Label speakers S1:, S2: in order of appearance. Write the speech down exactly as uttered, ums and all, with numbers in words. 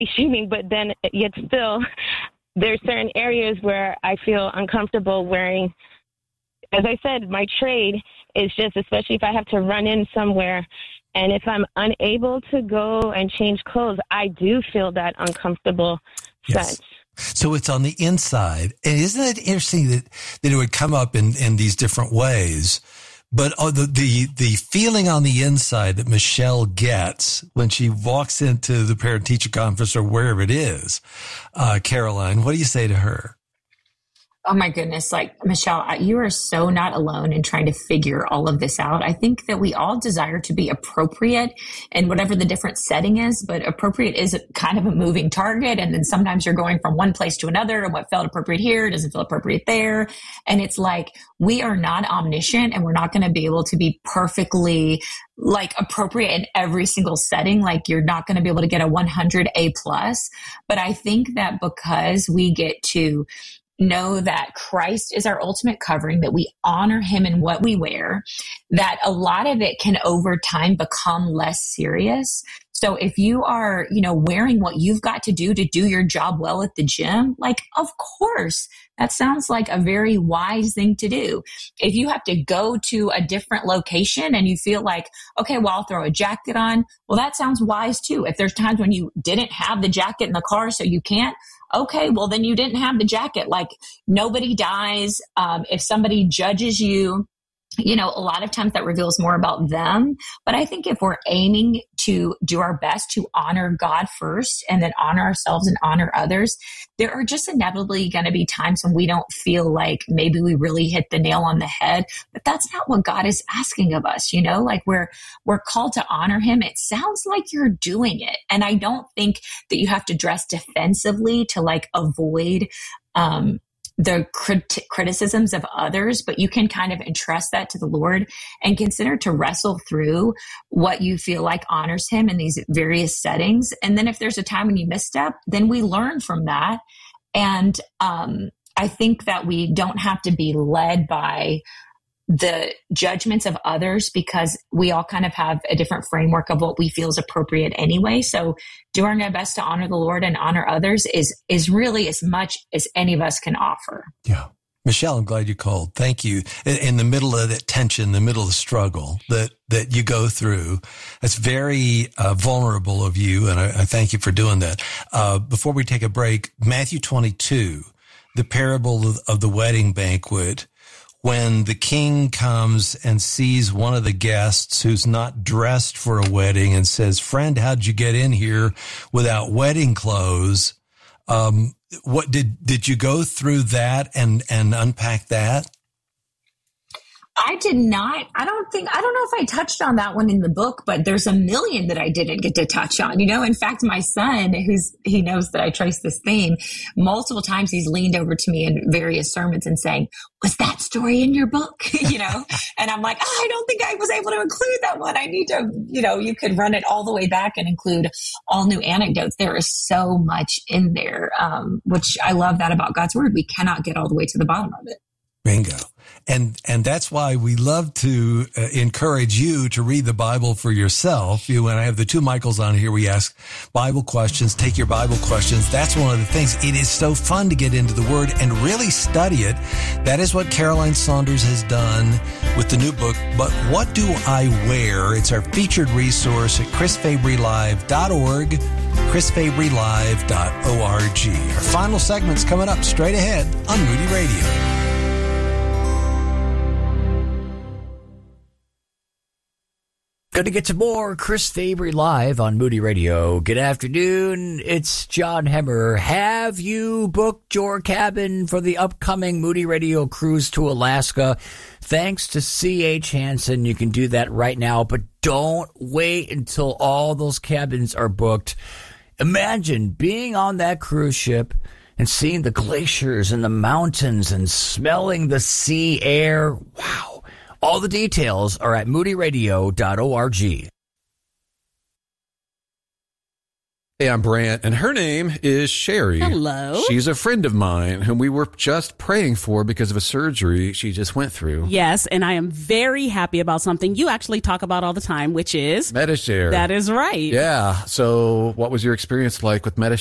S1: excuse me, but then yet still there's certain areas where I feel uncomfortable wearing. As I said, my trade is just, especially if I have to run in somewhere, and if I'm unable to go and change clothes, I do feel that uncomfortable
S2: yes.
S1: sense.
S2: So it's on the inside. And isn't it interesting that, that it would come up in, in these different ways? But oh, the, the, the feeling on the inside that Michelle gets when she walks into the parent-teacher conference or wherever it is, uh, Caroline, what do you say to her?
S3: Oh my goodness. Like, Michelle, you are so not alone in trying to figure all of this out. I think that we all desire to be appropriate in whatever the different setting is, but appropriate is kind of a moving target. And then sometimes you're going from one place to another, and what felt appropriate here doesn't feel appropriate there. And it's like, we are not omniscient, and we're not going to be able to be perfectly like appropriate in every single setting. Like, you're not going to be able to get a one hundred A plus. But I think that because we get to know that Christ is our ultimate covering, that we honor him in what we wear, that a lot of it can over time become less serious. So if you are, you know, wearing what you've got to do to do your job well at the gym, like, of course, that sounds like a very wise thing to do. If you have to go to a different location and you feel like, okay, well, I'll throw a jacket on, well, that sounds wise too. If there's times when you didn't have the jacket in the car, so you can't, okay, well, then you didn't have the jacket. Like, nobody dies. Um, if somebody judges you, you know, a lot of times that reveals more about them. But I think if we're aiming to do our best to honor God first and then honor ourselves and honor others, there are just inevitably going to be times when we don't feel like maybe we really hit the nail on the head. But that's not what God is asking of us. You know, like, we're, we're called to honor him. It sounds like you're doing it. And I don't think that you have to dress defensively to like avoid, um, the crit- criticisms of others, but you can kind of entrust that to the Lord and consider to wrestle through what you feel like honors him in these various settings. And then if there's a time when you misstep, then we learn from that. And um, I think that we don't have to be led by the judgments of others, because we all kind of have a different framework of what we feel is appropriate anyway. So doing our best to honor the Lord and honor others is, is really as much as any of us can offer.
S2: Yeah. Michelle, I'm glad you called. Thank you. In, in the middle of that tension, in the middle of the struggle that, that you go through, it's very uh, vulnerable of you. And I, I thank you for doing that. Uh, before we take a break, Matthew twenty-two, the parable of, of the wedding banquet, when the king comes and sees one of the guests who's not dressed for a wedding and says, "Friend, how'd you get in here without wedding clothes?" Um, what did, did you go through that and, and unpack that?
S3: I did not. I don't think, I don't know if I touched on that one in the book, but there's a million that I didn't get to touch on. You know, in fact, my son, who's, he knows that I trace this theme, multiple times he's leaned over to me in various sermons and saying, "Was that story in your book?" You know, and I'm like, oh, I don't think I was able to include that one. I need to, you know, you could run it all the way back and include all new anecdotes. There is so much in there, um, which I love that about God's word. We cannot get all the way to the bottom of it.
S2: Bingo. And, and that's why we love to uh, encourage you to read the Bible for yourself. You, when I have the two Michaels on here, we ask Bible questions, take your Bible questions. That's one of the things. It is so fun to get into the Word and really study it. That is what Caroline Saunders has done with the new book, But What Do I Wear? It's our featured resource at chris fabry live dot org, chris fabry live dot org. Our final segment's coming up straight ahead on Moody Radio.
S4: Going to get to more Chris Fabry Live on Moody Radio. Good afternoon. It's John Hemmer. Have you booked your cabin for the upcoming Moody Radio cruise to Alaska? Thanks to C H Hansen, you can do that right now, but don't wait until all those cabins are booked. Imagine being on that cruise ship and seeing the glaciers and the mountains and smelling the sea air. Wow. All the details are at moody radio dot org.
S5: Hey, I'm Brant, and her name is Sherry.
S6: Hello.
S5: She's a friend of mine whom we were just praying for because of a surgery she just went through.
S6: Yes, and I am very happy about something you actually talk about all the time, which is
S5: Medi-Share.
S6: That is right.
S5: Yeah. So what was your experience like with Medi-Share?